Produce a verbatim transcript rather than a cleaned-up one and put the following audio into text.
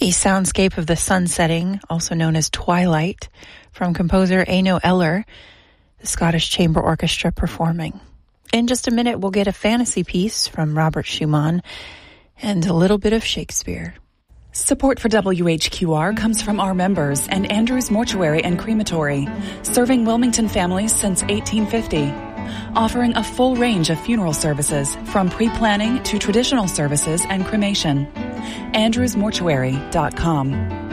A soundscape of the sun setting, also known as Twilight, from composer Eino Eller, the Scottish Chamber Orchestra performing. In just a minute, we'll get a fantasy piece from Robert Schumann and a little bit of Shakespeare. Support for W H Q R comes from our members and Andrews Mortuary and Crematory, serving Wilmington families since eighteen fifty. Offering a full range of funeral services, from pre-planning to traditional services and cremation. andrews mortuary dot com.